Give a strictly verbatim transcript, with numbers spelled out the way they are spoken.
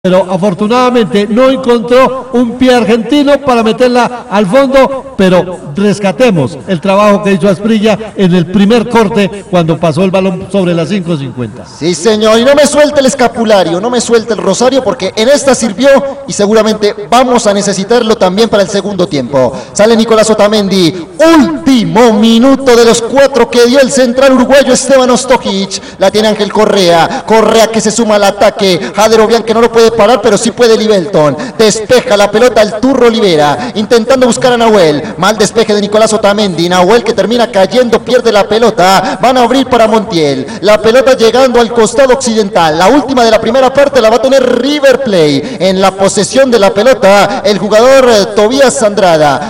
pero afortunadamente no encontró un pie argentino para meterla al fondo, pero rescatemos el trabajo que hizo Asprilla en el primer corte cuando pasó el balón sobre las cinco cincuenta. Sí, señor, y no me suelte el escapulario, no me suelte el rosario, porque en esta sirvió y seguramente vamos a necesitarlo también para el segundo tiempo. Sale Nicolás Otamendi, último minuto de los cuatro que dio el central uruguayo Esteban Ostojic. La tiene Ángel Correa, Correa que se suma al ataque, Jader Obiang que no lo puede parar, pero sí puede Libelton. Despeja la pelota el Turro Olivera, intentando buscar a Nahuel. Mal despeje de Nicolás Otamendi. Nahuel que termina cayendo, pierde la pelota. Van a abrir para Montiel. La pelota llegando al costado occidental. La última de la primera parte la va a tener River Plate. En la posesión de la pelota, el jugador eh, Tobías Andrada.